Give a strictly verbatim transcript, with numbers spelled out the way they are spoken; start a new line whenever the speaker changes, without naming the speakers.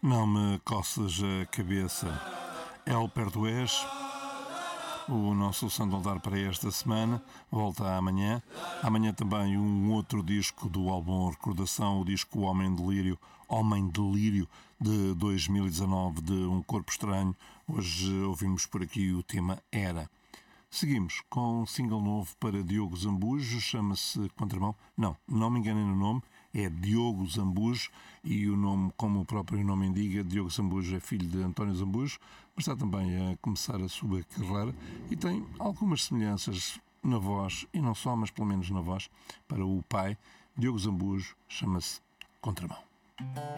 Não me coças a cabeça. El Perdoés, o nosso santo altar para esta semana, volta amanhã. Amanhã também um outro disco do álbum Recordação, o disco Homem Delírio, Homem Delírio, de dois mil e dezanove, de Um Corpo Estranho. Hoje ouvimos por aqui o tema Era. Seguimos com um single novo para Diogo Zambujo, chama-se Contramão. Não, não me enganem no nome, é Diogo Zambujo, e o nome, como o próprio nome indica, Diogo Zambujo é filho de António Zambujo, mas está também a começar a sua carreira e tem algumas semelhanças na voz, e não só, mas pelo menos na voz, para o pai. Diogo Zambujo, chama-se Contramão.